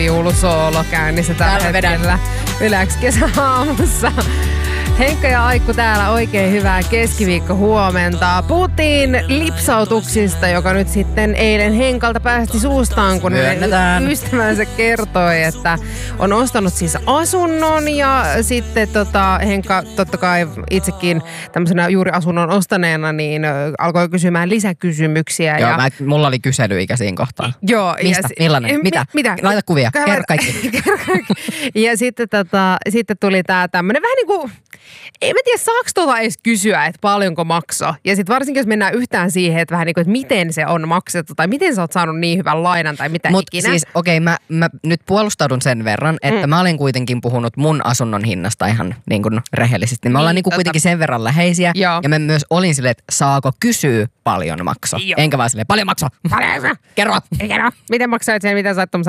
joulusoolo käynnissä tällä hetkellä Yleäks kesäaamussa. Henkka ja Aikku täällä, oikein hyvää keskiviikkohuomenta. Puhuttiin lipsautuksista, joka nyt sitten eilen Henkalta päästi suustaan, kun ystävänsä kertoi, että on ostanut siis asunnon ja sitten Henkka totta kai itsekin tämmöisenä juuri asunnon ostaneena niin alkoi kysymään lisäkysymyksiä. Joo, mulla oli kyselyikä siinä kohtaa. Joo. Mistä? Millainen? Mitä? Laita kuvia. Kerro kaikki. Ja sitten tuli tää tämmönen vähän niinku, en mä tiedä saako edes kysyä, että paljonko maksoi. Ja sitten varsinkin jos mennään yhtään siihen, että vähän niinku, että miten se on maksettu tai miten sä oot saanut niin hyvän lainan tai mitä ikinä. Siis mä nyt puolustaudun sen verran, että mä olin kuitenkin puhunut mun asunnon hinnasta ihan niin kuin rehellisesti. Me ollaan niin kuin kuitenkin sen verran läheisiä. Joo. Ja mä myös olin silleen, että saako kysyä paljon makso. Enkä vaan silleen, paljon makso. Kerro. Miten maksoit sen, mitä sä oot